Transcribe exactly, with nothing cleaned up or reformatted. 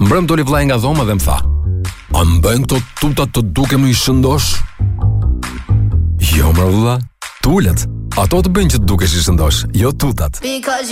Mbrëm doli vllai nga dhoma dhe më tha: "A më bëjnë këto tutat të dukem i shëndosh?" Jo, mra vlla, tulet. Ato të bëjnë që të dukesh i shëndosh, jo tutat.